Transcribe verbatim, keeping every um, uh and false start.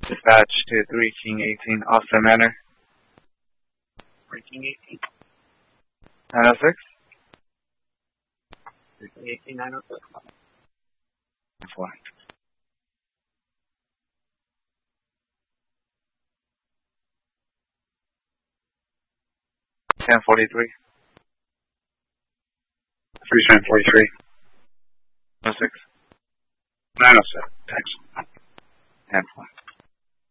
Dispatch to three King eighteen, Austin Manor. three King eighteen. nine oh six. three King eighteen, nine oh six. Flight. ten forty-three. three ten forty-three. oh six. nine oh seven. Thanks. ten flight.